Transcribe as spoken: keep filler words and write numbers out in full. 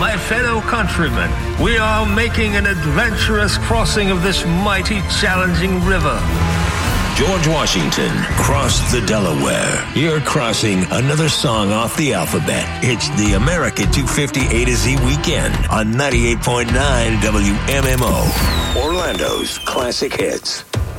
My fellow countrymen, we are making an adventurous crossing of this mighty, challenging river. George Washington crossed the Delaware. You're crossing another song off the alphabet. It's the America two fifty A to Z Weekend on ninety-eight point nine W M M O. Orlando's Classic Hits.